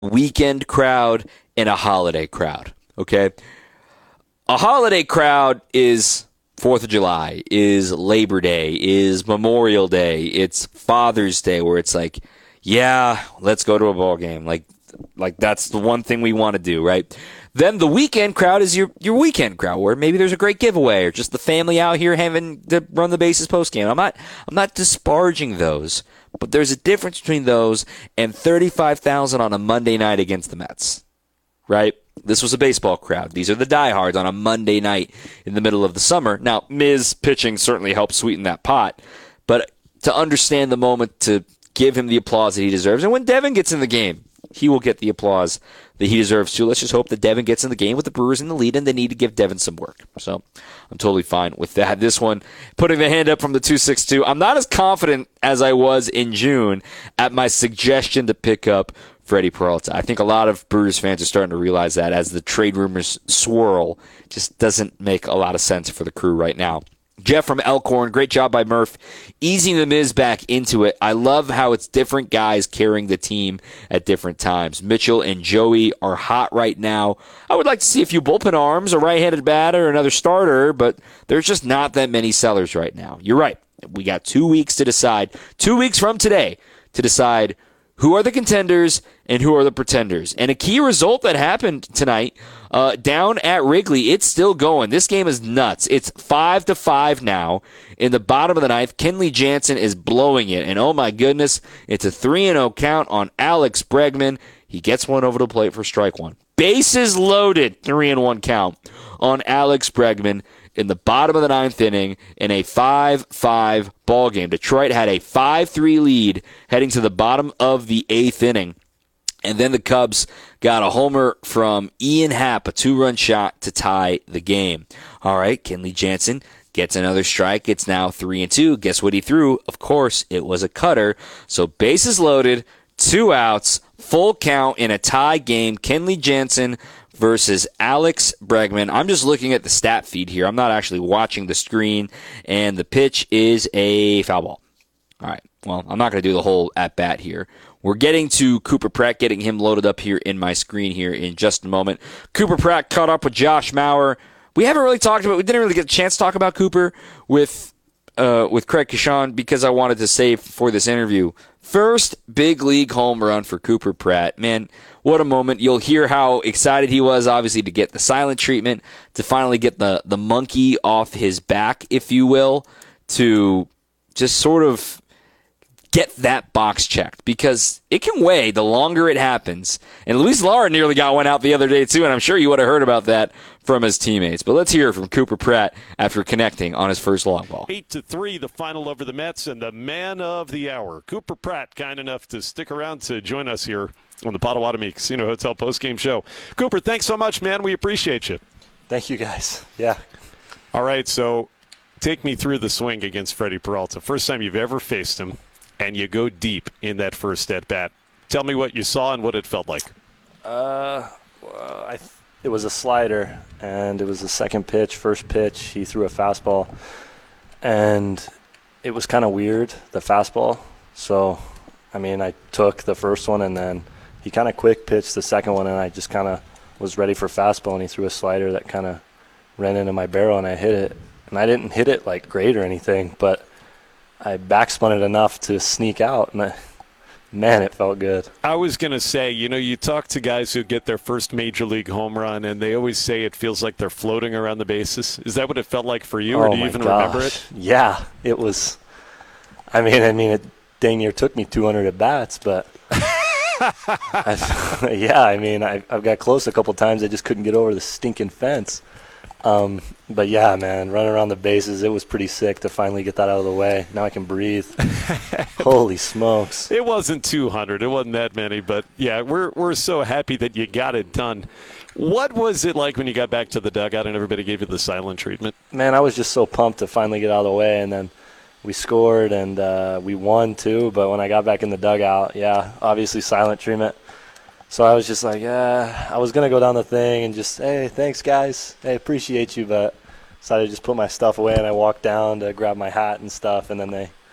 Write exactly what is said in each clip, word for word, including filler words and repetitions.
weekend crowd and a holiday crowd, okay? A holiday crowd is fourth of July, is Labor Day, is Memorial Day, it's Father's Day, where it's like, yeah, let's go to a ball game. Like, like that's the one thing we want to do, right? Then the weekend crowd is your, your weekend crowd, where maybe there's a great giveaway or just the family out here having to run the bases post game. I'm not I'm not disparaging those, but there's a difference between those and thirty-five thousand on a Monday night against the Mets, right? This was a baseball crowd. These are the diehards on a Monday night in the middle of the summer. Now, Miz pitching certainly helped sweeten that pot, but to understand the moment, to give him the applause that he deserves, and when Devin gets in the game, he will get the applause that he deserves too. Let's just hope that Devin gets in the game with the Brewers in the lead, and they need to give Devin some work. So I'm totally fine with that. This one, putting the hand up from the two six two. I'm not as confident as I was in June at my suggestion to pick up Freddie Peralta. I think a lot of Brewers fans are starting to realize that as the trade rumors swirl. Just doesn't make a lot of sense for the Crew right now. Jeff from Elkhorn, great job by Murph, easing the Miz back into it. I love how it's different guys carrying the team at different times. Mitchell and Joey are hot right now. I would like to see a few bullpen arms, a right-handed batter, another starter, but there's just not that many sellers right now. You're right. We got two weeks to decide, two weeks from today, to decide who are the contenders and who are the pretenders. And a key result that happened tonight, uh, down at Wrigley, it's still going. This game is nuts. It's five to five now in the bottom of the ninth. Kenley Jansen is blowing it, and oh my goodness, it's a three and oh count on Alex Bregman. He gets one over the plate for strike one. Bases loaded, three and one count on Alex Bregman in the bottom of the ninth inning in a five five ball game. Detroit had a five three lead heading to the bottom of the eighth inning. And then the Cubs got a homer from Ian Happ, a two-run shot to tie the game. All right, Kenley Jansen gets another strike. It's now three and two. Guess what he threw? Of course, it was a cutter. So bases loaded, two outs, full count in a tie game. Kenley Jansen versus Alex Bregman. I'm just looking at the stat feed here. I'm not actually watching the screen, and the pitch is a foul ball. All right, well, I'm not going to do the whole at-bat here. We're getting to Cooper Pratt, getting him loaded up here in my screen here in just a moment. Cooper Pratt caught up with Josh Mauer. We haven't really talked about, we didn't really get a chance to talk about Cooper with uh, with Craig Kashan because I wanted to save for this interview. First big league home run for Cooper Pratt. Man, what a moment. You'll hear how excited he was, obviously, to get the silent treatment, to finally get the, the monkey off his back, if you will, to just sort of get that box checked, because it can weigh the longer it happens. And Luis Lara nearly got one out the other day, too, and I'm sure you would have heard about that from his teammates. But let's hear from Cooper Pratt after connecting on his first long ball. Eight to three, the final over the Mets, and the man of the hour, Cooper Pratt, kind enough to stick around to join us here on the Potawatomi Casino Hotel postgame show. Cooper, thanks so much, man. We appreciate you. Thank you, guys. Yeah. All right, so take me through the swing against Freddie Peralta. First time you've ever faced him, and you go deep in that first at-bat. Tell me what you saw and what it felt like. Uh, well, I th- it was a slider, and it was the second pitch, first pitch. He threw a fastball, and it was kind of weird, the fastball. So, I mean, I took the first one, and then he kind of quick pitched the second one, and I just kind of was ready for fastball, and he threw a slider that kind of ran into my barrel, and I hit it. And I didn't hit it, like, great or anything, but I backspun it enough to sneak out, and I, man, it felt good. I was going to say, you know, you talk to guys who get their first major league home run, and they always say it feels like they're floating around the bases. Is that what it felt like for you, or oh do you my even gosh. remember it? Yeah, it was. I mean, I mean, it dang near took me two hundred at bats, but I, yeah, I mean, I, I've got close a couple times. I just couldn't get over the stinking fence. Um, but yeah, man, running around the bases, it was pretty sick to finally get that out of the way. Now I can breathe. Holy smokes. It wasn't two hundred. It wasn't that many, but yeah, we're we're so happy that you got it done. What was it like when you got back to the dugout and everybody gave you the silent treatment? Man, I was just so pumped to finally get out of the way, and then we scored and uh, we won too. But when I got back in the dugout, yeah, obviously silent treatment. So I was just like, yeah, I was going to go down the thing and just, hey, thanks, guys. Hey, appreciate you. But decided to just put my stuff away, and I walked down to grab my hat and stuff, and then they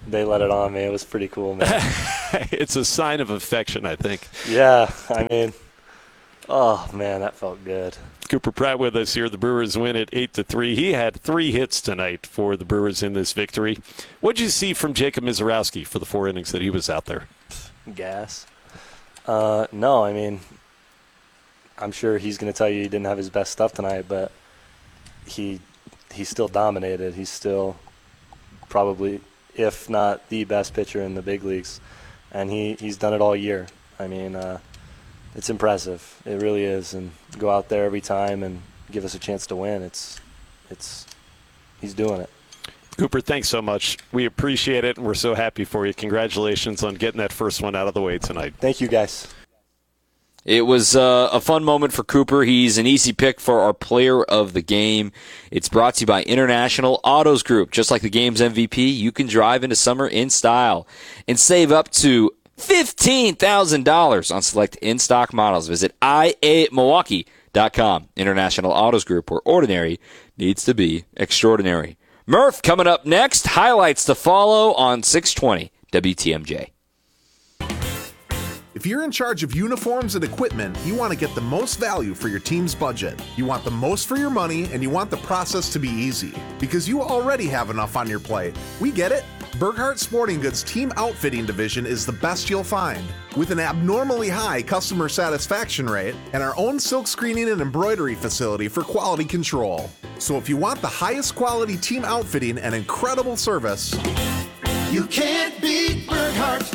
they let it on me. It was pretty cool, man. It's a sign of affection, I think. Yeah, I mean, oh, man, that felt good. Cooper Pratt with us here. The Brewers win it eight to three. He had three hits tonight for the Brewers in this victory. What did you see from Jacob Misiorowski for the four innings that he was out there? Gas. Uh, no, I mean, I'm sure he's going to tell you he didn't have his best stuff tonight, but he he still dominated. He's still probably, if not the best pitcher in the big leagues, and he, he's done it all year. I mean, uh, it's impressive. It really is. And go out there every time and give us a chance to win. It's, it's, he's doing it. Cooper, thanks so much. We appreciate it, and we're so happy for you. Congratulations on getting that first one out of the way tonight. Thank you, guys. It was uh, a fun moment for Cooper. He's an easy pick for our player of the game. It's brought to you by International Autos Group. Just like the game's M V P, you can drive into summer in style and save up to fifteen thousand dollars on select in-stock models. Visit I A Milwaukee dot com. International Autos Group, where ordinary needs to be extraordinary. Murph coming up next. Highlights to follow on six twenty W T M J. If you're in charge of uniforms and equipment, you want to get the most value for your team's budget. You want the most for your money, and you want the process to be easy. Because you already have enough on your plate. We get it. Burghardt Sporting Goods Team Outfitting Division is the best you'll find. With an abnormally high customer satisfaction rate and our own silk screening and embroidery facility for quality control. So if you want the highest quality team outfitting and incredible service, you can't beat Burghardt.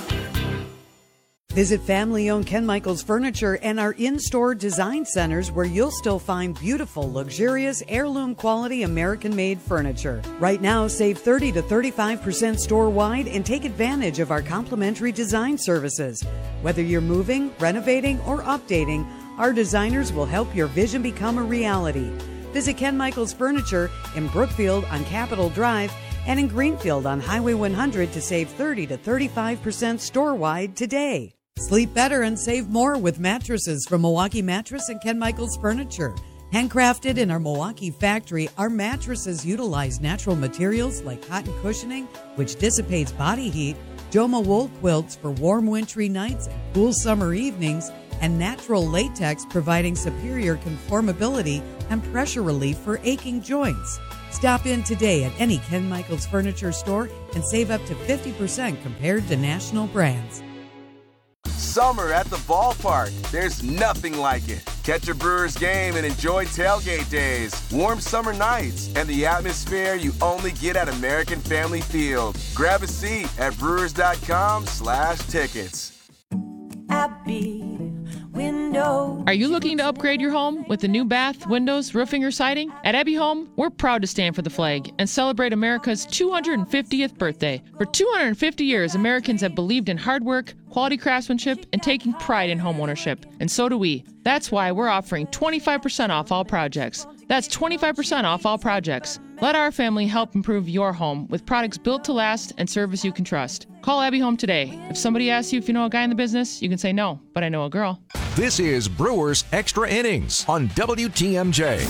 Visit family-owned Ken Michaels Furniture and our in-store design centers where you'll still find beautiful, luxurious, heirloom-quality American-made furniture. Right now, save thirty to thirty-five percent store-wide and take advantage of our complimentary design services. Whether you're moving, renovating, or updating, our designers will help your vision become a reality. Visit Ken Michaels Furniture in Brookfield on Capitol Drive and in Greenfield on Highway one hundred to save thirty to thirty-five percent store-wide today. Sleep better and save more with mattresses from Milwaukee Mattress and Ken Michaels Furniture. Handcrafted in our Milwaukee factory, our mattresses utilize natural materials like cotton cushioning, which dissipates body heat, Joma wool quilts for warm wintry nights and cool summer evenings, and natural latex providing superior conformability and pressure relief for aching joints. Stop in today at any Ken Michaels Furniture store and save up to fifty percent compared to national brands. Summer at the ballpark. There's nothing like it. Catch a Brewers game and enjoy tailgate days, warm summer nights, and the atmosphere you only get at American Family Field. Grab a seat at brewers.com slash tickets. Abby Windows. Are you looking to upgrade your home with a new bath, windows, roofing, or siding? At Abbey Home, we're proud to stand for the flag and celebrate America's two hundred fiftieth birthday. For two hundred fifty years, Americans have believed in hard work, quality craftsmanship, and taking pride in homeownership. And so do we. That's why we're offering twenty-five percent off all projects. That's twenty-five percent off all projects. Let our family help improve your home with products built to last and service you can trust. Call Abbey Home today. If somebody asks you if you know a guy in the business, you can say no, but I know a girl. This is Brewers Extra Innings on W T M J.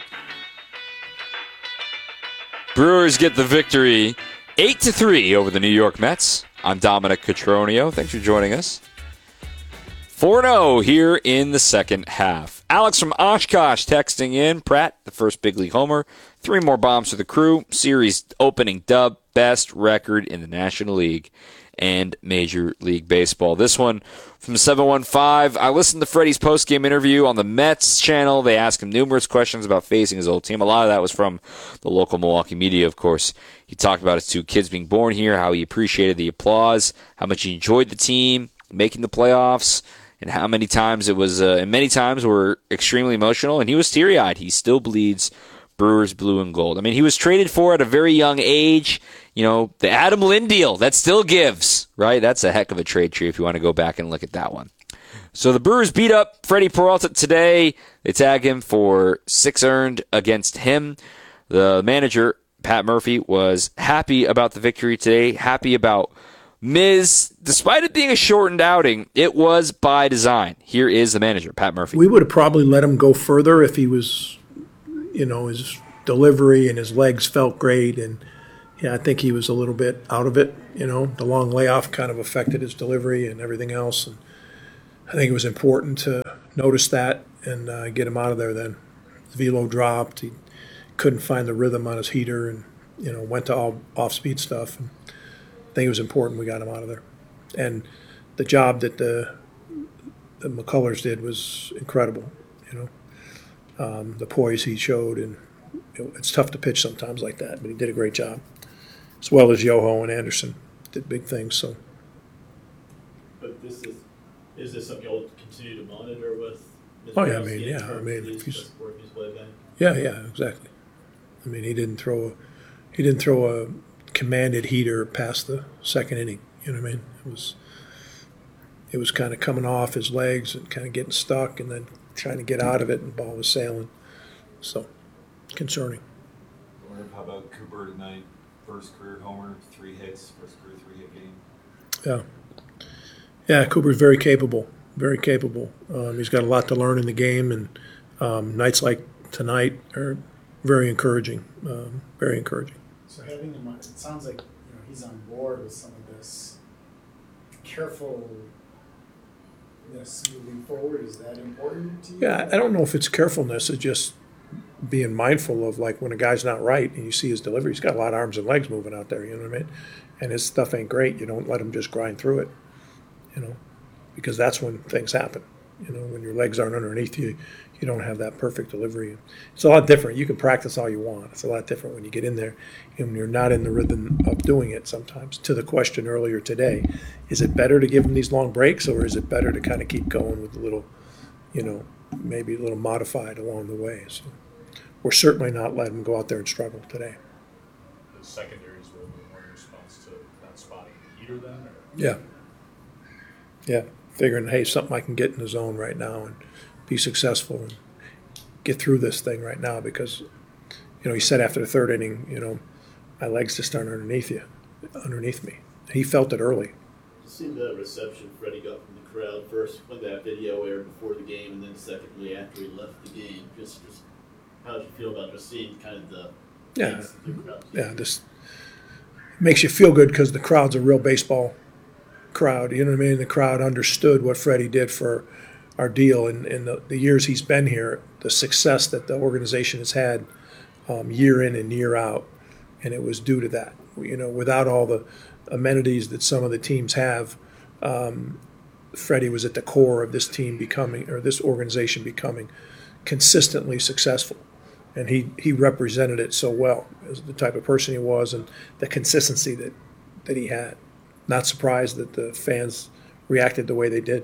Brewers get the victory eight to three over the New York Mets. I'm Dominic Cotroneo. Thanks for joining us. four oh here in the second half. Alex from Oshkosh texting in. Pratt, the first big league homer. Three more bombs for the crew. Series opening dub. Best record in the National League and Major League Baseball. This one from seven one five. I listened to Freddie's post-game interview on the Mets channel. They asked him numerous questions about facing his old team. A lot of that was from the local Milwaukee media, of course. He talked about his two kids being born here, how he appreciated the applause, how much he enjoyed the team, making the playoffs, and how many times it was, uh, and many times were extremely emotional, and he was teary-eyed. He still bleeds Brewers blue and gold. I mean, he was traded for at a very young age. You know, the Adam Lind deal, that still gives, right? That's a heck of a trade tree if you want to go back and look at that one. So the Brewers beat up Freddie Peralta today. They tag him for six earned against him. The manager, Pat Murphy, was happy about the victory today, happy about Miz. Despite it being a shortened outing, it was by design. Here is the manager, Pat Murphy. We would have probably let him go further if he was, you know, his delivery and his legs felt great and yeah, I think he was a little bit out of it. You know, the long layoff kind of affected his delivery and everything else. And I think it was important to notice that and uh, get him out of there then. His velo dropped. He couldn't find the rhythm on his heater and, you know, went to all off-speed stuff. And I think it was important we got him out of there. And the job that the, the McCullers did was incredible, you know. Um, the poise he showed, and it, it's tough to pitch sometimes like that, but he did a great job. As well as Yoho and Anderson did big things. So. But this is is this something you'll continue to monitor with? Oh yeah, I mean, yeah, I mean, if he's, yeah, yeah, exactly. I mean, he didn't throw a he didn't throw a commanded heater past the second inning. You know what I mean? It was it was kind of coming off his legs and kind of getting stuck, and then trying to get out of it, and the ball was sailing. So concerning. How about Cooper tonight? First career homer, three hits, first career three-hit game. Yeah. Yeah, Cooper's very capable, very capable. Um, he's got a lot to learn in the game, and um, nights like tonight are very encouraging, um, very encouraging. So having him, it sounds like you know he's on board with some of this carefulness moving forward. Is that important to you? Yeah, I don't know if it's carefulness. It's just being mindful of, like, when a guy's not right and you see his delivery, he's got a lot of arms and legs moving out there, you know what I mean? And his stuff ain't great. You don't let him just grind through it, you know, because that's when things happen. You know, when your legs aren't underneath you, you don't have that perfect delivery. It's a lot different. You can practice all you want. It's a lot different when you get in there and when you're not in the rhythm of doing it sometimes. To the question earlier today, is it better to give him these long breaks, or is it better to kind of keep going with a little, you know, maybe a little modified along the way? So we're certainly not letting him go out there and struggle today. The secondaries were more in response to not spotting the heater then? Or? Yeah. Yeah. Figuring, hey, something I can get in the zone right now and be successful and get through this thing right now, because, you know, he said after the third inning, you know, my legs just aren't underneath you, underneath me. He felt it early. Just seemed the reception Freddie got from the crowd first when that video aired before the game, and then secondly after he left the game. Just, just how did you feel about just seeing kind of the yeah, yeah, this makes you feel good because the crowd's a real baseball crowd. You know what I mean? The crowd understood what Freddie did for our deal, and in the, the years he's been here, the success that the organization has had um, year in and year out, and it was due to that. You know, without all the amenities that some of the teams have, um, Freddie was at the core of this team becoming, or this organization becoming, consistently successful. And he, he represented it so well as the type of person he was and the consistency that, that he had. Not surprised that the fans reacted the way they did.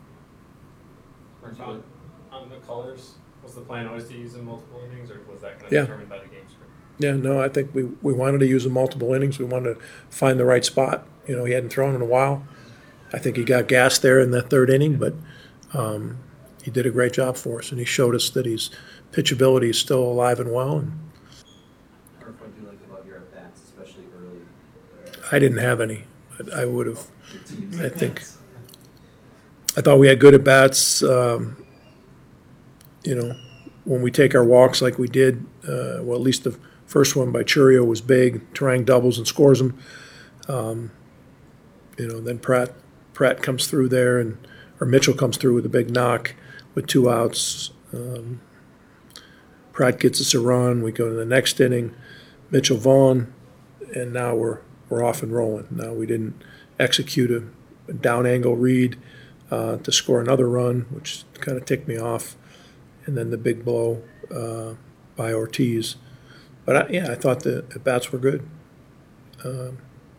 On, on the colors, was the plan always to use in multiple innings, or was that kind of Yeah. determined by the game script? Yeah, no, I think we, we wanted to use him multiple innings. We wanted to find the right spot. You know, he hadn't thrown in a while. I think he got gassed there in that third inning, but um, he did a great job for us, and he showed us that his pitchability is still alive and well. And What do you like about your at-bats, especially early? I didn't have any. But I would have, I think. I thought we had good at-bats. Um, you know, when we take our walks like we did, uh, well, at least the first one by Churio was big. Turang doubles and scores them. Um, you know, then Pratt Pratt comes through there, and or Mitchell comes through with a big knock with two outs. Um, Pratt gets us a run. We go to the next inning. Mitchell Vaughn, and now we're we're off and rolling. Now we didn't execute a, a down angle read uh, to score another run, which kind of ticked me off, and then the big blow uh, by Ortiz. But I, yeah, I thought the at bats were good. Um,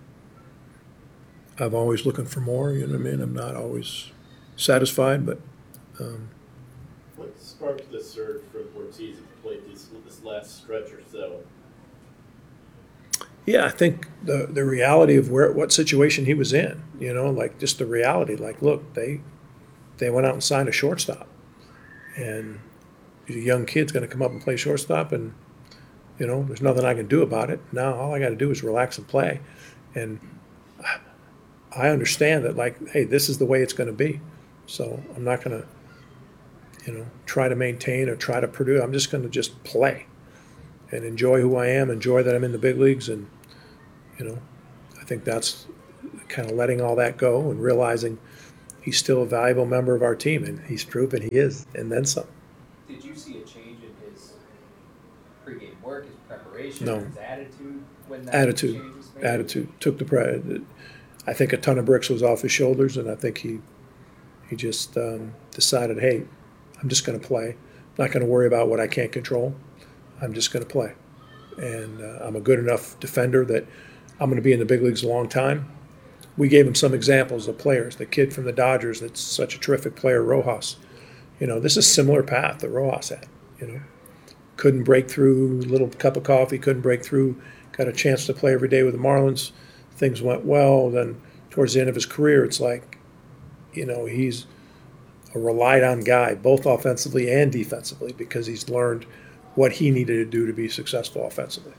I'm always looking for more. You know what I mean? I'm not always satisfied, but. Um, What sparked the surge from Ortiz at the plate this, this last stretch or so? Yeah, I think the the reality of where what situation he was in, you know, like just the reality. Like, look, they they went out and signed a shortstop, and he's a young kid's going to come up and play shortstop, and you know, there's nothing I can do about it. Now all I got to do is relax and play, and I understand that. Like, hey, this is the way it's going to be, so I'm not going to, you know, try to maintain or try to produce. I'm just going to just play and enjoy who I am, enjoy that I'm in the big leagues, and You know, I think that's kind of letting all that go and realizing he's still a valuable member of our team, and he's proven he is, and then some. Did you see a change in his pregame work, his preparation, No. his attitude when that Attitude, change was made? attitude took the pre- I think a ton of bricks was off his shoulders, and I think he he just um, decided, hey, I'm just going to play. I'm not going to worry about what I can't control. I'm just going to play, and uh, I'm a good enough defender that I'm going to be in the big leagues a long time. We gave him some examples of players. The kid from the Dodgers that's such a terrific player, Rojas. You know, this is a similar path that Rojas had. You know, couldn't break through, little cup of coffee, couldn't break through, got a chance to play every day with the Marlins. Things went well. Then towards the end of his career, it's like, you know, he's a relied on guy, both offensively and defensively, because he's learned what he needed to do to be successful offensively.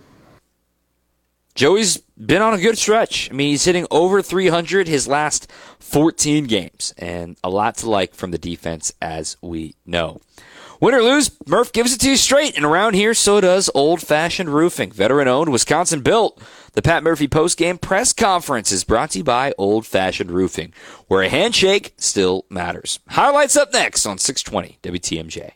Joey's been on a good stretch. I mean, he's hitting over three hundred his last fourteen games, and a lot to like from the defense, as we know. Win or lose, Murph gives it to you straight, and around here, so does Old Fashioned Roofing. Veteran-owned, Wisconsin-built. The Pat Murphy post-game press conference is brought to you by Old Fashioned Roofing, where a handshake still matters. Highlights up next on six twenty W T M J.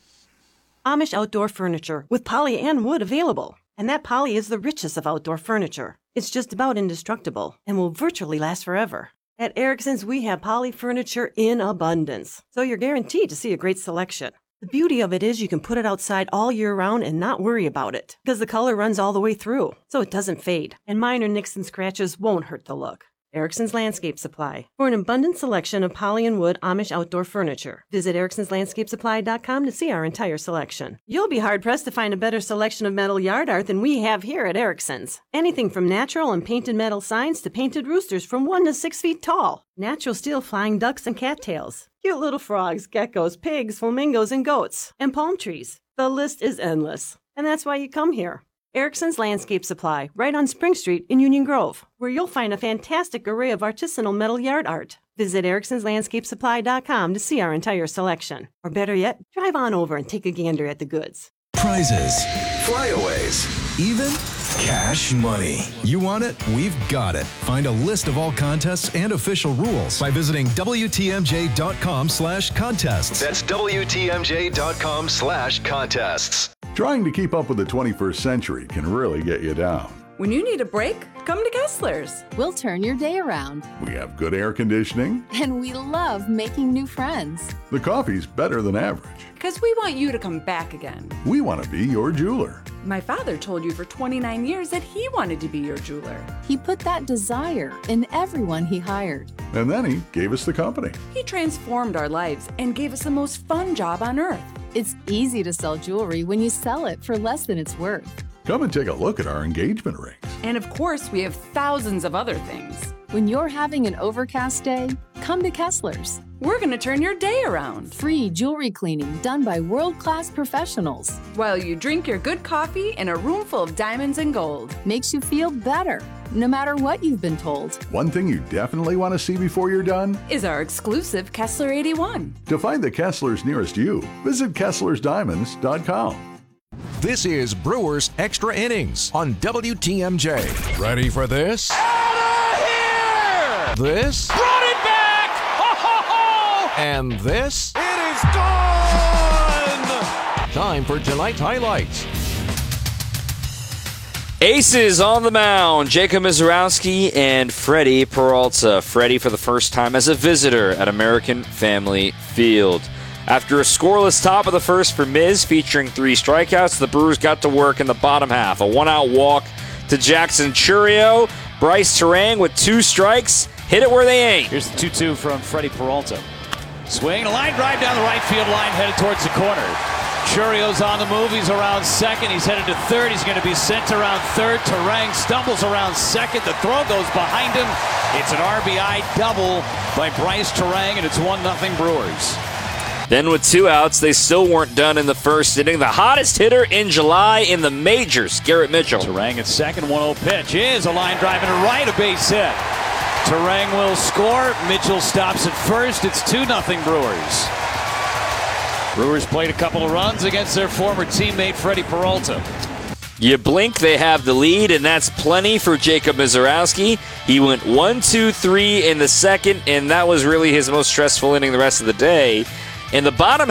Amish outdoor furniture with poly and wood available. And that poly is the richest of outdoor furniture. It's just about indestructible and will virtually last forever. At Erickson's, we have poly furniture in abundance, so you're guaranteed to see a great selection. The beauty of it is you can put it outside all year round and not worry about it, because the color runs all the way through, so it doesn't fade, and minor nicks and scratches won't hurt the look. Erickson's Landscape Supply. For an abundant selection of poly and wood Amish outdoor furniture, visit ericksons landscape supply dot com to see our entire selection. You'll be hard-pressed to find a better selection of metal yard art than we have here at Erickson's. Anything from natural and painted metal signs to painted roosters from one to six feet tall. Natural steel flying ducks and cattails. Cute little frogs, geckos, pigs, flamingos, and goats. And palm trees. The list is endless. And that's why you come here. Erickson's Landscape Supply, right on Spring Street in Union Grove, where you'll find a fantastic array of artisanal metal yard art. Visit ericksons landscape supply dot com to see our entire selection. Or better yet, drive on over and take a gander at the goods. Prizes, flyaways, even cash money. You want it? We've got it. Find a list of all contests and official rules by visiting W T M J dot com slash contests. That's W T M J dot com slash contests. Trying to keep up with the twenty-first century can really get you down. When you need a break, come to Kessler's. We'll turn your day around. We have good air conditioning. And we love making new friends. The coffee's better than average. Because we want you to come back again. We want to be your jeweler. My father told you for twenty-nine years that he wanted to be your jeweler. He put that desire in everyone he hired. And then he gave us the company. He transformed our lives and gave us the most fun job on earth. It's easy to sell jewelry when you sell it for less than it's worth. Come and take a look at our engagement rings. And of course, we have thousands of other things. When you're having an overcast day, come to Kessler's. We're going to turn your day around. Free jewelry cleaning done by world-class professionals. While you drink your good coffee in a room full of diamonds and gold. Makes you feel better, no matter what you've been told. One thing you definitely want to see before you're done is our exclusive Kessler eighty-one. To find the Kesslers nearest you, visit kesslers diamonds dot com. This is Brewers Extra Innings on W T M J. Ready for this? Out of here! This? Brought it back! Ho, ho, ho! And this? It is gone! Time for tonight's highlights. Aces on the mound, Jacob Mizorowski and Freddie Peralta. Freddie for the first time as a visitor at American Family Field. After a scoreless top of the first for Miz, featuring three strikeouts, the Brewers got to work in the bottom half. A one-out walk to Jackson Chourio. Bryce Terang with two strikes. Hit it where they ain't. Here's the two two from Freddie Peralta. Swing, a line drive down the right field line, headed towards the corner. Chourio's on the move. He's around second. He's headed to third. He's going to be sent around third. Terang stumbles around second. The throw goes behind him. It's an R B I double by Bryce Terang, and it's one nothing Brewers. Then with two outs, they still weren't done in the first inning. The hottest hitter in July in the majors, Garrett Mitchell. Terang at second, one oh pitch is a line drive and a right, a base hit. Terang will score. Mitchell stops at first. It's two nothing Brewers. Brewers played a couple of runs against their former teammate Freddie Peralta. You blink, they have the lead, and that's plenty for Jacob Mizorowski. He went one, two, three in the second, and that was really his most stressful inning the rest of the day. In the bottom